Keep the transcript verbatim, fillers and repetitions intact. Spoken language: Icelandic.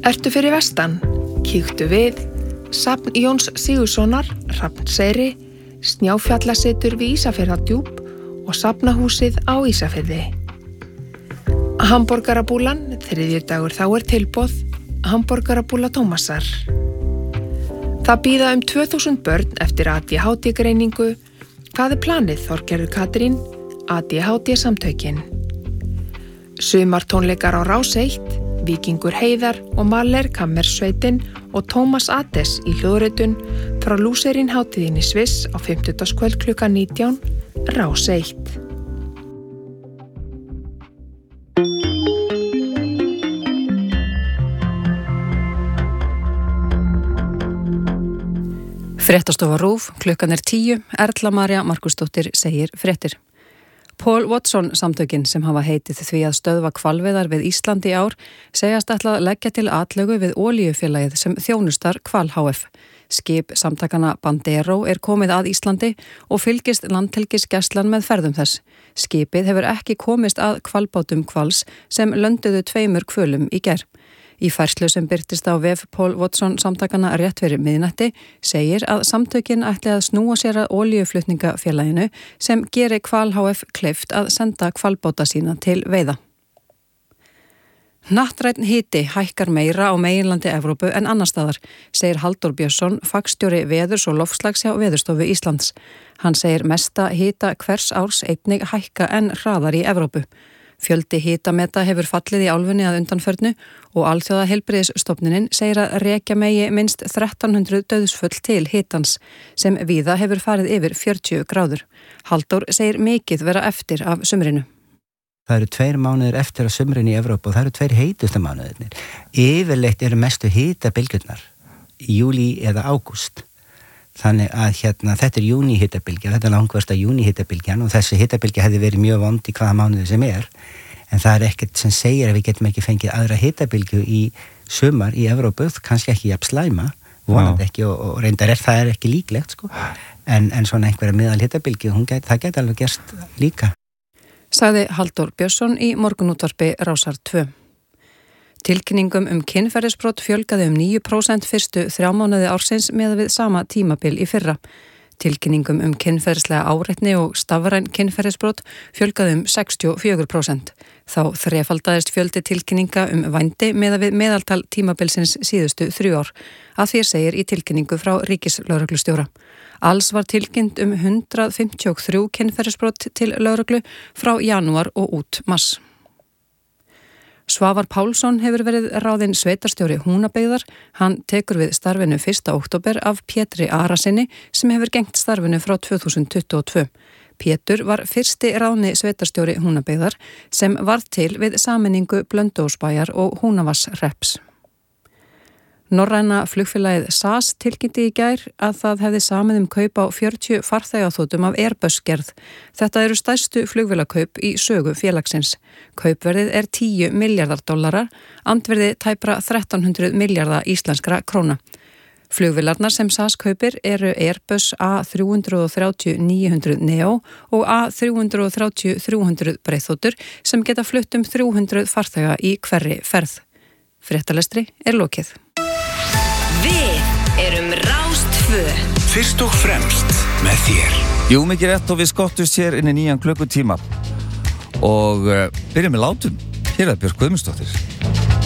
Ertu fyrir vestan? Kíktu við Safn Jóns Sigurðssonar, Hrafnseyri, Snjáfjallasetur við Ísafjarðardjúp og Safnahúsið á Ísafirði. Hamborgarabúlan, þriðjudagur þá er tilboð, Hamborgarabúla Tómasar. Það bíða um tvö þúsund börn eftir A D H D-greiningu. Hvað er planið, Þorgerður Katrín? A D H D-samtökin. Sumartónleikar á Rás eitt, Víkingur Heiðar og Mahler Kammersveitin og Tómas Ades í hljóðritun frá Lúserin hátíðin í Sviss á fimmtudagskvöld klukkan nítján, Rás eitt. Fréttastofa RÚV, klukkan er tíu, Erla María Markusdóttir segir fréttir. Paul Watson samtökin sem hafa heitið því að stöðva hvalveiðar við Íslandi í ár segjast ætla að leggja til atlögu við olíufélagið sem þjónustar Hval H F. Skip samtakana Bandero er komið að Íslandi og fylgist landhelgisgæslan með ferðum þess. Skipið hefur ekki komist að hvalbátum Hvals sem lönduðu tveimur hvölum í gær. Í færslu sem birtist á vef Paul Watson samtakana rétt fyrir miðnætti segir að samtökin ætli að snúa sér að olíuflutningafélaginu sem geri Hval H F kleift að senda hvalbáta sína til veiða. Hnattrænn hiti hækkar meira á meginlandi Evrópu en annar staðar, segir Halldór Björnsson, fagstjóri veðurs og loftslags hjá Veðurstofu Íslands. Hann segir mesta hita hvers árs einnig hækka en hraðar í Evrópu. Fjöldi hitameta hefur fallið í álfunni að undanförnu og Alþjóða heilbrigðisstofnunin segir að rekja megi minnst þrettán hundruð dauðsföll til hitans sem víða hefur farið yfir fjörutíu gráður. Halldór segir mikið vera eftir af sumrinu. Það eru tveir mánuðir eftir af sumrinu í Evrópu og það eru tveir heitustu mánuðirnir. Yfirleitt eru mestu hitabylgjurnar í júlí eða ágúst. Þannig að hérna, þetta er júní hitabylgja, þetta er langversta júní hitabylgjan og þessi hitabylgja hefði verið mjög vond í hvaða mánuði sem er, en það er ekkert sem segir að við getum ekki fengið aðra hitabylgju í sumar í Evrópu, kannski ekki jafn slæma, vonandi ekki og, og reyndar er það er ekki líklegt, sko, en, en svona einhverja miðal hitabylgju, get, það geti alveg gerst líka. Sagði Halldór Björnsson í morgunútvarpi Rásar tvö. Tilkynningum um kynferðisbrot fjölgaði um níu prósent fyrstu þrjá mánuði ársins með við sama tímabil í fyrra. Tilkynningum um kynferðislega áreitni og stafræn kynferðisbrot fjölgaði um sextíu og fjögur prósent. Þá þrefaldaðist fjöldi tilkynninga um vændi með við meðaltal tímabilsins síðustu þrjú ár. Að því segir í tilkynningu frá ríkislögreglustjóra. Alls var tilkynnt um hundrað fimmtíu og þrjú kynferðisbrot til lögreglu frá janúar og út mars. Svavar Pálsson hefur verið ráðinn sveitarstjóri Húnabyggðar. Hann tekur við starfinu fyrsta október af Pétri Arasyni sem hefur gegnt starfinu frá tvö þúsund tuttugu og tvö. Pétur var fyrsti ráðni sveitarstjóri Húnabyggðar sem varð til við sameiningu Blönduósbæjar og Húnavarshrepps. Norræna flugfélagið S A S tilkynnti í gær að það hefði samið um kaup á fjörutíu farþegaþotum af Airbus gerð. Þetta eru stærstu flugvélakaup í sögu félagsins. Kaupverðið er tíu milljarðar dollarar, andverði tæpra þrettán hundruð milljarða íslenskra króna. Flugvélarnar sem S A S kaupir eru Airbus A þrjú þrjátíu níu hundruð Neo og A þrjú þrjátíu þrjú hundruð breiðþotur sem geta flutt um þrjú hundruð farþega í hverri ferð. Fréttalestri er lokið. Við erum Rás tvö. Fyrst og fremst með þér. Jú, mikið rétt og við skottust hér inn í nýjan klukkutíma og uh, byrjum með látum. Hér er Björk Guðmundsdóttir.